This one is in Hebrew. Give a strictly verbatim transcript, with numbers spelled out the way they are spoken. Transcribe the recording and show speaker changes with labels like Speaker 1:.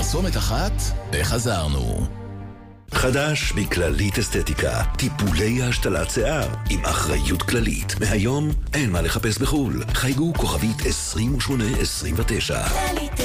Speaker 1: פרסומת אחת וחזרנו.
Speaker 2: חדש מכללית אסתטיקה, טיפולי השתלת שיער עם אחריות כללית. מהיום אין מה לחפש בחול. חייגו כוכבית עשרים ושמונה עשרים ותשע. כללית